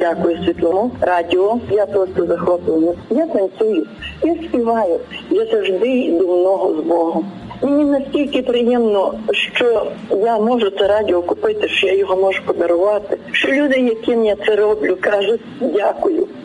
дякую Світлому радіо. Я просто захоплена. Я танцюю, я співаю. Я завжди йду в ногу з Богом. Мені настільки приємно, що я можу це радіо купити, що я його можу подарувати. Що люди, яким я це роблю, кажуть дякую.